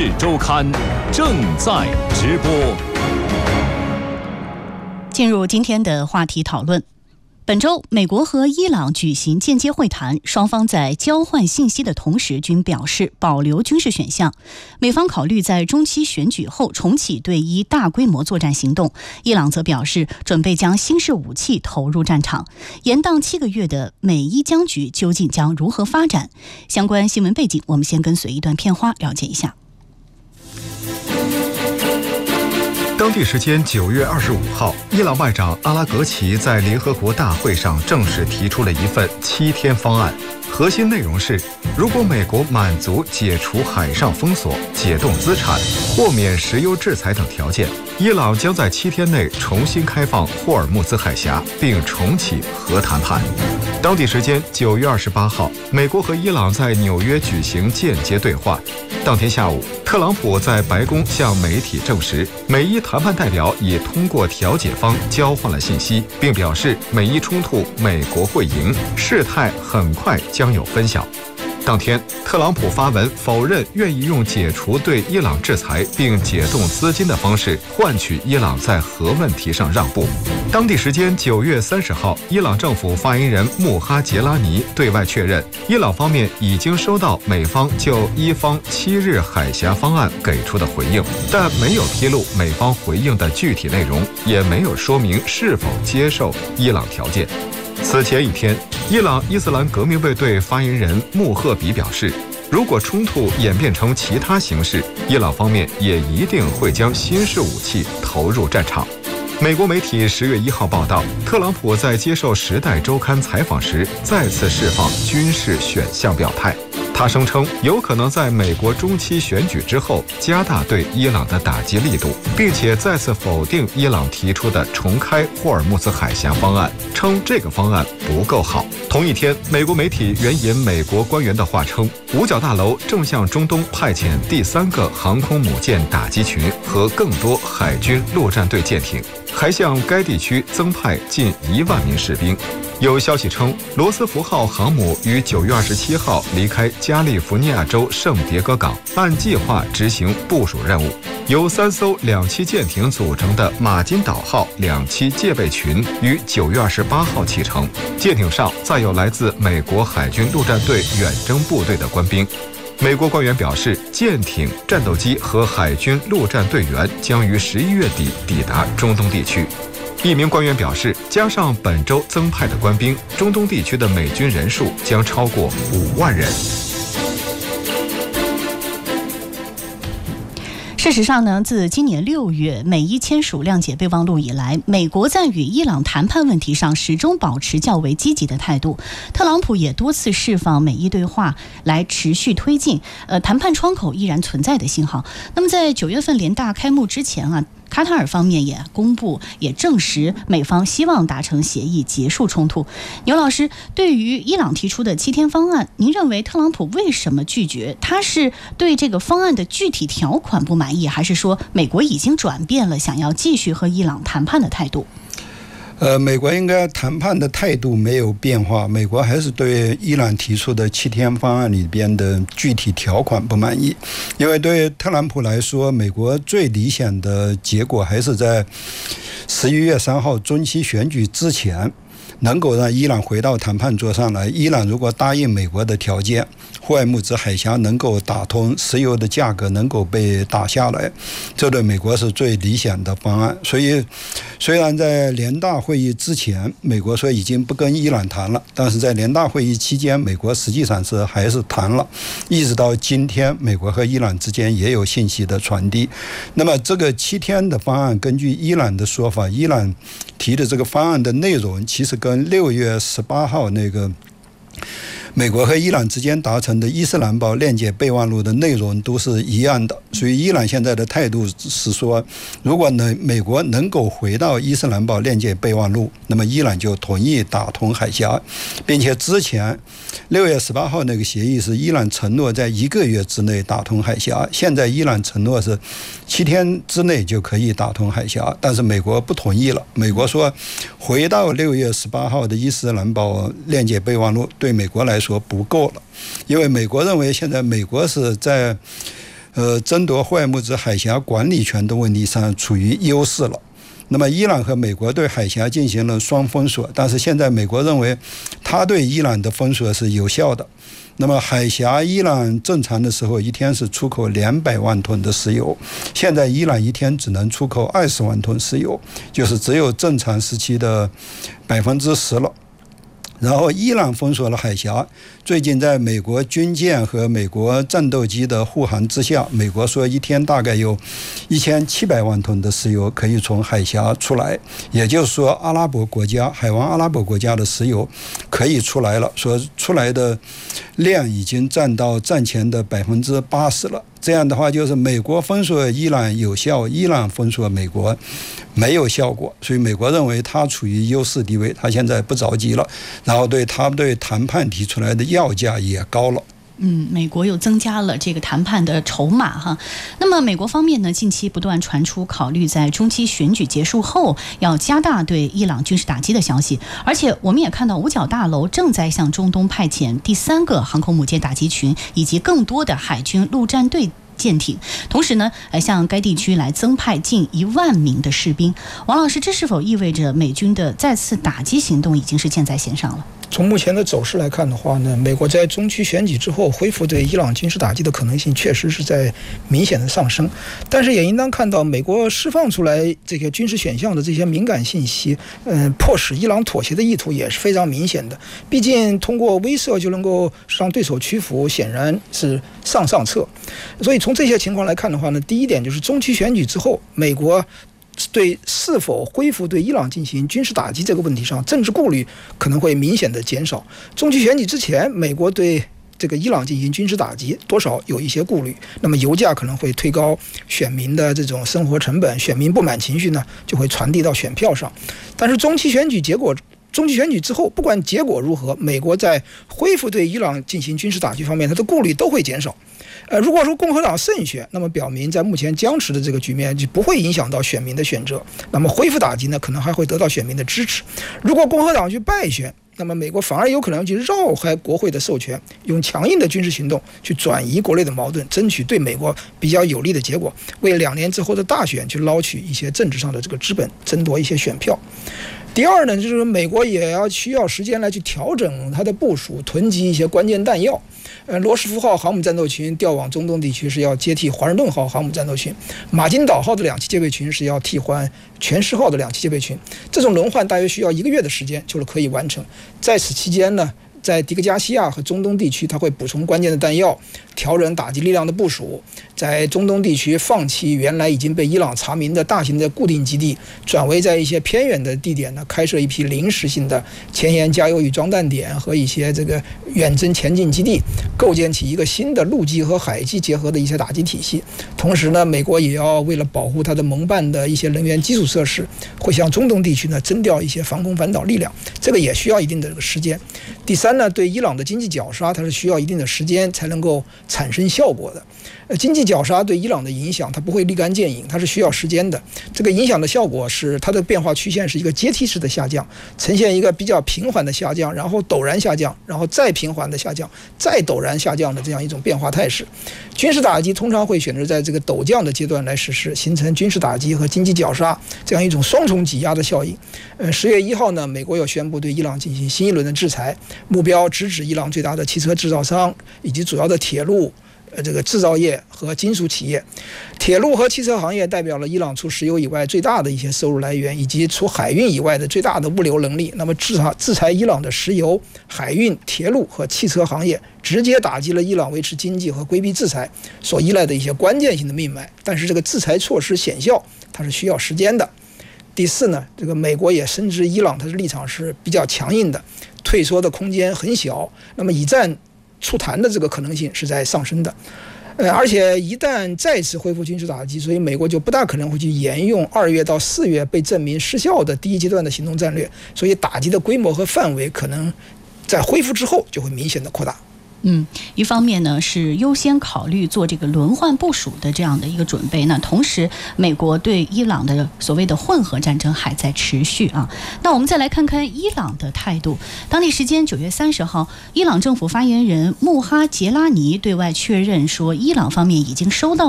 事周刊》正在直播。 进入今天的话题讨论。本周，美国和伊朗举行间接会谈，双方在交换信息的同时均表示保留军事选项。美方考虑在中期选举后重启对伊大规模作战行动，伊朗则表示准备将新式武器投入战场。延宕7个月的美伊僵局究竟将如何发展？相关新闻背景，我们先跟随一段片花了解一下。 当地时间9月25号，伊朗外长阿拉格齐在联合国大会上正式提出了一份7天方案。核心内容是，如果美国满足解除海上封锁、解冻资产、豁免石油制裁等条件，伊朗将在7天内重新开放霍尔木兹海峡，并重启核谈判。当地时间9月28号，美国和伊朗在纽约举行间接对话。当天下午，特朗普在白宫向媒体证实，美伊谈判代表已通过调解方交换了信息，并表示美伊冲突美国会赢，事态很快将有分晓。当天，特朗普发文否认愿意用解除对伊朗制裁并解冻资金的方式换取伊朗在核问题上让步。当地时间9月30号，伊朗政府发言人穆哈杰拉尼对外确认，伊朗方面已经收到美方就伊方7日海峡方案给出的回应，但没有披露美方回应的具体内容，也没有说明是否接受伊朗条件。此前一天，伊朗伊斯兰革命卫队发言人穆赫比表示，如果冲突演变成其他形式，伊朗方面也一定会将新式武器投入战场。美国媒体10月1号报道，特朗普在接受《时代周刊》采访时再次释放军事选项表态。他声称有可能在美国中期选举之后加大对伊朗的打击力度，并且再次否定伊朗提出的重开霍尔木兹海峡方案，称这个方案不够好。同一天，美国媒体援引美国官员的话称，五角大楼正向中东派遣第3个航空母舰打击群和更多海军陆战队舰艇，还向该地区增派近1万名士兵。有消息称，罗斯福号航母于9月27号离开加利福尼亚州圣迭戈港，按计划执行部署任务。由3艘2栖舰艇组成的马金岛号2栖戒备群于9月28号启程，舰艇上载有来自美国海军陆战队远征部队的官兵。美国官员表示，舰艇、战斗机和海军陆战队员将于11月底抵达中东地区。一名官员表示，加上本周增派的官兵，中东地区的美军人数将超过5万人。 事实上呢，自今年6月美伊签署谅解备忘录以来，美国在与伊朗谈判问题上始终保持较为积极的态度。特朗普也多次释放美伊对话来持续推进，谈判窗口依然存在的信号。那么在9月份联大开幕之前啊，卡塔尔方面也公布，也证实美方希望达成协议，结束冲突。牛老师，对于伊朗提出的7天方案，您认为特朗普为什么拒绝？他是对这个方案的具体条款不满意，还是说美国已经转变了想要继续和伊朗谈判的态度？ 美国应该谈判的态度没有变化，美国还是对伊朗提出的7天方案里边的具体条款不满意，因为对特朗普来说，美国最理想的结果还是在11月3号中期选举之前，能够让伊朗回到谈判桌上来。伊朗如果答应美国的条件，霍尔木兹海峡能够打通，石油的价格能够被打下来，这对美国是最理想的方案。所以虽然在联大会议之前美国说已经不跟伊朗谈了，但是在联大会议期间，美国实际上是还是谈了，一直到今天美国和伊朗之间也有信息的传递。那么这个7天的方案，根据伊朗的说法，伊朗提的这个方案的内容其实跟6月18号那个美国和伊朗之间达成的伊斯兰堡谅解备忘录的内容都是一样的，所以伊朗现在的态度是说，如果美国能够回到伊斯兰堡谅解备忘录，那么伊朗就同意打通海峡，并且之前6月18号那个协议是伊朗承诺在1个月之内打通海峡，现在伊朗承诺是7天之内就可以打通海峡，但是美国不同意了。美国说，回到6月18号的伊斯兰堡谅解备忘录对美国来说不够了，因为美国认为现在美国是在争夺霍尔木兹海峡管理权的问题上处于优势了。那么伊朗和美国对海峡进行了双封锁，但是现在美国认为他对伊朗的封锁是有效的。那么海峡伊朗正常的时候一天是出口200万吨的石油，现在伊朗一天只能出口20万吨石油，就是只有正常时期的10%了。然后伊朗封锁了海峡，最近在美国军舰和美国战斗机的护航之下，美国说一天大概有1700万吨的石油可以从海峡出来，也就是说阿拉伯国家海湾阿拉伯国家的石油可以出来了，说出来的量已经占到战前的80%了。这样的话就是美国封锁伊朗有效，伊朗封锁美国没有效果，所以美国认为他处于优势地位，他现在不着急了，然后对谈判提出来的要价也高了。 美国又增加了这个谈判的筹码哈。那么美国方面呢，近期不断传出考虑在中期选举结束后要加大对伊朗军事打击的消息，而且我们也看到五角大楼正在向中东派遣第3个航空母舰打击群以及更多的海军陆战队舰艇，同时呢，向该地区来增派近1万名的士兵。王老师，这是否意味着美军的再次打击行动已经是箭在弦上了？ 从目前的走势来看的话呢，美国在中期选举之后恢复对伊朗军事打击的可能性确实是在明显的上升，但是也应当看到美国释放出来这个军事选项的这些敏感信息，迫使伊朗妥协的意图也是非常明显的。毕竟通过威慑就能够让对手屈服，显然是上策。所以从这些情况来看的话呢，第一点就是中期选举之后，美国对是否恢复对伊朗进行军事打击这个问题上，政治顾虑可能会明显的减少。中期选举之前，美国对这个伊朗进行军事打击多少有一些顾虑，那么油价可能会推高选民的这种生活成本，选民不满情绪呢就会传递到选票上。但是中期选举之后，不管结果如何，美国在恢复对伊朗进行军事打击方面，它的顾虑都会减少。如果说共和党胜选，那么表明在目前僵持的这个局面就不会影响到选民的选择，那么恢复打击呢，可能还会得到选民的支持。如果共和党去败选，那么美国反而有可能去绕开国会的授权，用强硬的军事行动去转移国内的矛盾，争取对美国比较有利的结果，为2年之后的大选去捞取一些政治上的这个资本，争夺一些选票。第二呢，就是美国也需要时间来去调整它的部署，囤积一些关键弹药。罗斯福号航母战斗群调往中东地区是要接替华盛顿号航母战斗群，马金岛号的2栖戒备群是要替换全狮号的2栖戒备群。这种轮换大约需要1个月的时间就可以完成。在此期间呢，在迪戈加西亚和中东地区，它会补充关键的弹药，调整打击力量的部署，在中东地区放弃原来已经被伊朗查明的大型的固定基地，转为在一些偏远的地点呢，开设一批临时性的前沿加油与装弹点和一些这个远征前进基地，构建起一个新的陆基和海基结合的一些打击体系。同时呢，美国也要为了保护它的盟办的一些能源基础设施，会向中东地区呢征调一些防空反导力量，这个也需要一定的这个时间。第三呢，对伊朗的经济绞杀，它是需要一定的时间才能够产生效果的。经济绞杀对伊朗的影响，它不会立竿见影，它是需要时间的。这个影响的效果是它的变化曲线是一个阶梯式的下降，呈现一个比较平缓的下降，然后陡然下降，然后再平缓的下降，再陡然下降的这样一种变化态势。军事打击通常会选择在这个陡降的阶段来实施，形成军事打击和经济绞杀这样一种双重挤压的效应。10月1号呢，美国又宣布对伊朗进行新一轮的制裁，目标直指伊朗最大的汽车制造商以及主要的铁路这个制造业和金属企业。铁路和汽车行业代表了伊朗除石油以外最大的一些收入来源，以及除海运以外的最大的物流能力。那么制裁伊朗的石油、海运、铁路和汽车行业，直接打击了伊朗维持经济和规避制裁所依赖的一些关键性的命脉。但是这个制裁措施显效，它是需要时间的。第四呢，这个美国也深知伊朗它的立场是比较强硬的，退缩的空间很小，那么以战促谈的这个可能性是在上升的。而且一旦再次恢复军事打击，所以美国就不大可能会去沿用2月到4月被证明失效的第一阶段的行动战略，所以打击的规模和范围可能在恢复之后就会明显的扩大。 一方面呢是优先考虑做这个轮换部署的这样的一个准备，那同时美国对伊朗的所谓的混合战争还在持续啊。那我们再来看看伊朗的态度。当地时间9月30号，伊朗政府发言人穆哈杰拉尼对外确认说，伊朗方面已经收到